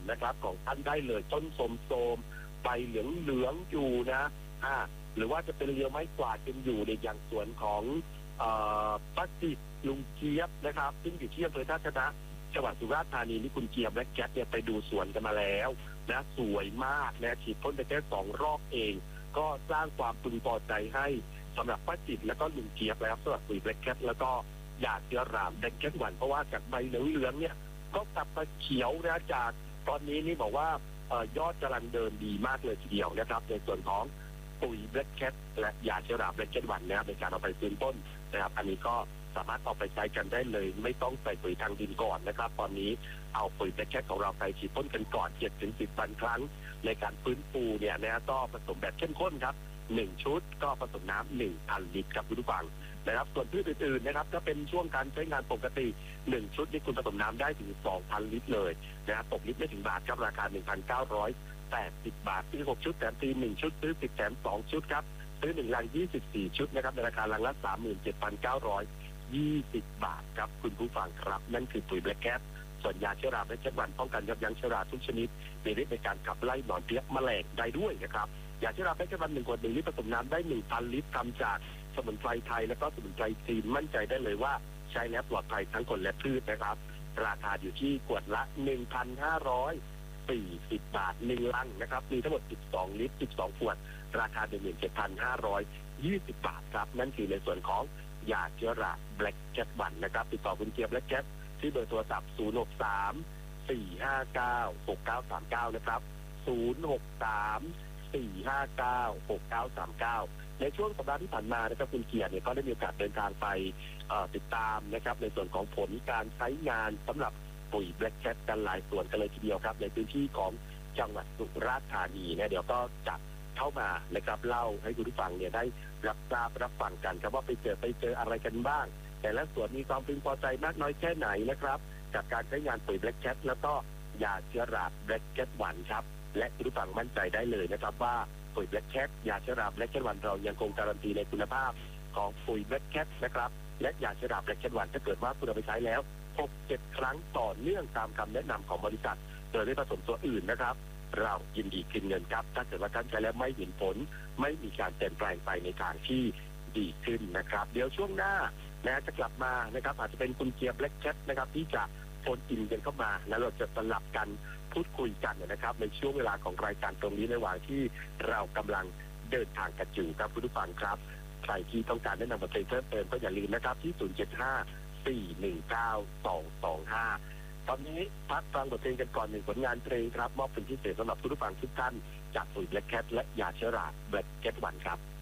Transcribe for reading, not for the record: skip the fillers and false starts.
นะครับของท่านได้เลยต้นโสมใบเหลืองอยู่นะหรือว่าจะเป็นเรียวไม้กวาดเป็นอยู่ในอย่างสวนของป้าจิตลุงเจี๊ยบนะครับซึ่งอยู่ที่อำเภอท่าชนะจังหวัดสุราษฎร์ธานีนี่คุณเจี๊ยบและแก๊ปเนี่ยไปดูสวนกันมาแล้วนะสวยมากนะฉีดพ่นไปแค่2 รอบเองก็สร้างความพึงพอใจให้สำหรับป้าจิตแล้วก็ลุงเจี๊ยบแล้วสำหรับปุ๋ยแบล็กแคทแล้วก็ยาเชื้อราแบล็กแคท1เพราะว่าจากใบเหลืองเนี่ยก็กลับมาเขียวนะจากตอนนี้นี่บอกว่ายอดกำลังเดินดีมากเลยทีเดียวนะครับในส่วนของปุ๋ยแบล็กแคทและยาเชื้อราแบล็กแคท1นะครับในการเอาไปฟื้นต้นนะครับอันนี้ก็สามารถเอาไปใช้กันได้เลยไม่ต้องใส่ปุ๋ยทางดินก่อนนะครับตอนนี้เอาปุ๋ยแบล็กแคทของเราไปฉีดพ่นกันก่อน 7-10 วันครั้งในการฟื้นฟูเนี่ยนะก็ผสมแบบเข้มข้นครับ1 ชุดก็ผสมน้ำ 1,000 ลิตรครับคุณผู้ฟังนะครับส่วนพืชอื่นๆนะครับก็เป็นช่วงการใช้งานปกติ1 ชุดนี่คุณผสมน้ำได้ถึง 2,000 ลิตรเลยนะครับตกลิตรไม่ถึงบาทครับราคา 1,980 บาทซื้อ6 ชุดแถมฟรี1 ชุดซื้อ10แถม2 ชุดครับซื้อ1 ลัง24 ชุดนะครับในราคาลังละ 37,920 บาทครับคุณผู้ฟังครับนั่นคือปุ๋ยแบล็กแคทส่วนยาเชื้อราแบล็กแคท1ป้องกันยับยั้งเชื้อราทุกชนิดมีฤทธิ์ในการขับไล่หนอนเปียกแมลงได้ด้วยนะครับยาเชื้อราแบล็กแคท1 ขวด1 ลิตรผสมน้ำได้ 1,000 ลิตรทำจากสมุนไพรไทยและก็สมุนไพรจีนมั่นใจได้เลยว่าใช้แล้วปลอดภัยทั้งคนและพืชนะครับราคาอยู่ที่ขวดละ 1,540 บาท1 ลังนะครับมีทั้งหมด12 ลิตร12 ขวดราคา 17,520 บาทครับนั่นคือในส่วนของยาเชื้อราแบล็กแคท1นะครับติดต่อคุณเจี๊ยบแบล็กแคทที่เบอร์โทรศัพท์063-459-6939นะครับ063-459-6939ในช่วงสัปดาห์ที่ผ่านมานะครับคุณเกียรติเนี่ยก็ได้มีโอกาสเดินทางไปติดตามนะครับในส่วนของผลการใช้งานสำหรับปุ๋ยแบล็กแคทกันหลายส่วนกันเลยทีเดียวครับในพื้นที่ของจังหวัดสุราษฎร์ธานีนะเดี๋ยวก็จะเข้ามานะครับเล่าให้คุณผู้ฟังเนี่ยได้รับทราบรับฟังกันครับว่าไปเจออะไรกันบ้างแต่ละส่วนมีความพึงพอใจมากน้อยแค่ไหนนะครับจากการใช้งานปุ๋ยแบล็กแคทแล้วก็ยาเชื้อราแบล็กแคท1ครับและคุณผู้ฟังมั่นใจได้เลยนะครับว่าปุ๋ยแบล็กแคทยาเชื้อราแบล็กแคท1เรายังคงการันตีในคุณภาพของปุ๋ยแบล็กแคทนะครับและยาเชื้อราแบล็กแคท1ถ้าเกิดว่าคุณเอาไปใช้แล้ว 6-7 ครั้งต่อเนื่องตามคำแนะนำของบริษัทโดยไม่ผสมตัวอื่นนะครับเรายินดีคืนเงินครับถ้าเกิดว่าท่านใช้แล้วไม่เห็นผลไม่มีการเปลี่ยนแปลงไปในทางที่ดีขึ้นนะครับเดี๋ยวช่วงหน้านะจะกลับมานะครับอาจจะเป็นคุณเจี๊ยบแบล็กแคทนะครับที่จะโฟนอินกันเข้ามาแล้วเราจะสลับกันพูดคุยกันนะครับในช่วงเวลาของรายการตรงนี้ในระหว่างที่เรากำลังเดินทางกันอยู่ครับคุณผู้ฟังครับใครที่ต้องการแนะนำบทเพลงเพิ่มเติมก็อย่าลืมนะครับที่075-419-225ตอนนี้พักฟังบทเพลงกันก่อน1 ผลงานเพลงครับมอบเป็นพิเศษสำหรับผู้ฟังทุกท่านจากปุ๋ยแบล็กแคทและยาเชื้อราแบล็กแคท1ครับ